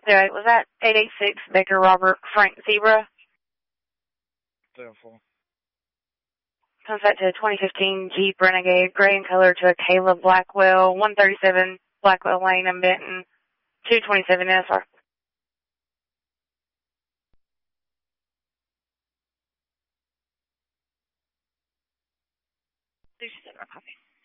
Yeah, was that 886 Baker Robert Frank Zebra? 10-4. Comes back to a 2015 Jeep Renegade, gray in color, to a Caleb Blackwell, 137 Blackwell Lane in Benton, 227 SR. Copy.